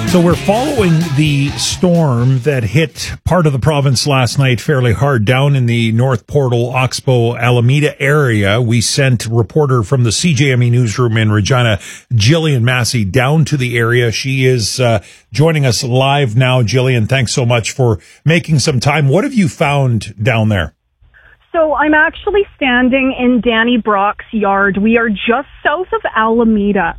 So we're following the storm that hit part of the province last night fairly hard down in the North Portal, Oxbow, Alameda area. We sent a reporter from the CJME newsroom in Regina, Jillian Massey, down to the area. She is joining us live now. Jillian, thanks so much for making some time. What have you found down there? So I'm actually standing in Danny Brock's yard. We are just south of Alameda.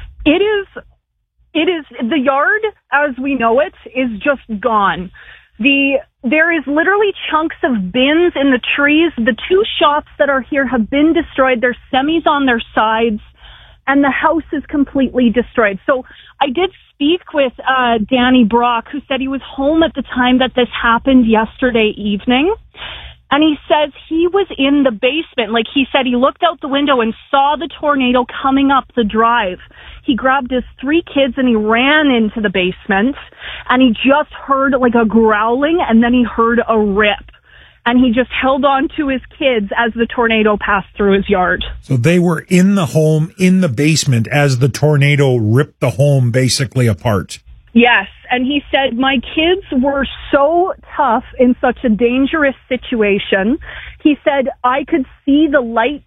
It is the yard as we know it is just gone. There is literally chunks of bins in the trees. The two shops that are here have been destroyed. There's semis on their sides, and the house is completely destroyed. So I did speak with Danny Brock, who said he was home at the time that this happened yesterday evening. And he says he was in the basement. Like he said, he looked out the window and saw the tornado coming up the drive. He grabbed his 3 kids and he ran into the basement, and he just heard like a growling, and then he heard a rip. And he just held on to his kids as the tornado passed through his yard. So they were in the home, in the basement, as the tornado ripped the home basically apart. Yes, and he said, my kids were so tough in such a dangerous situation. He said, I could see the light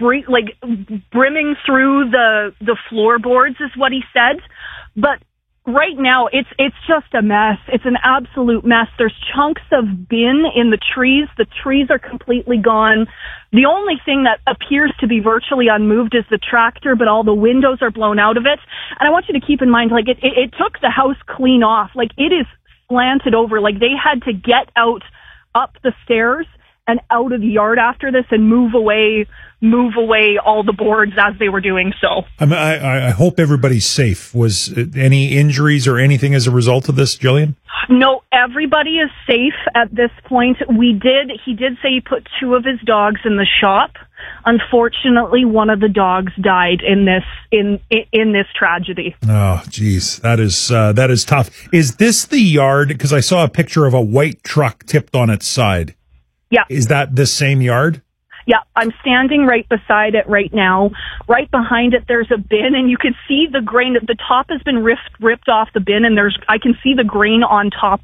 brimming through the floorboards, is what he said. But right now, it's just a mess. It's an absolute mess. There's chunks of bin in the trees. The trees are completely gone. The only thing that appears to be virtually unmoved is the tractor, but all the windows are blown out of it. And I want you to keep in mind, like, it took the house clean off. Like, it is slanted over. Like, they had to get out up the stairs and out of the yard after this and move away all the boards as they were doing so. I hope everybody's safe. Was any injuries or anything as a result of this, Jillian? No, everybody is safe at this point. He did say he put 2 of his dogs in the shop. Unfortunately, one of the dogs died in this tragedy. Oh, geez, that is tough. Is this the yard? Because I saw a picture of a white truck tipped on its side. Yeah. Is that the same yard? Yeah, I'm standing right beside it right now. Right behind it, there's a bin, and you can see the grain. The top has been ripped off the bin, and I can see the grain on top